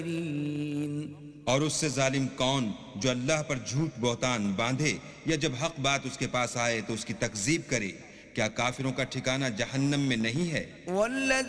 और उससे जालिम कौन जो अल्लाह पर झूठ बहतान बांधे या जब हक बात उसके पास आए तो उसकी तकजीब करे। क्या काफिरों का ठिकाना जहन्नम में नहीं है?